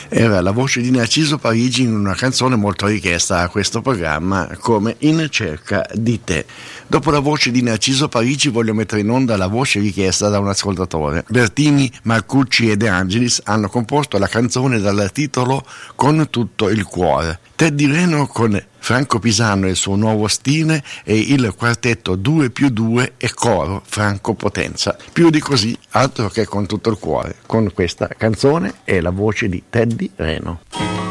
Era la voce di Narciso Parigi in una canzone molto richiesta a questo programma come In cerca di te. Dopo la voce di Narciso Parigi voglio mettere in onda la voce richiesta da un ascoltatore. Bertini, Marcucci e De Angelis hanno composto la canzone dal titolo Con tutto il cuore. Teddy Reno con Franco Pisano e il suo nuovo stile e il quartetto 2+2 e coro Franco Potenza. Più di così, altro che Con tutto il cuore, con questa canzone e la voce di Teddy Reno.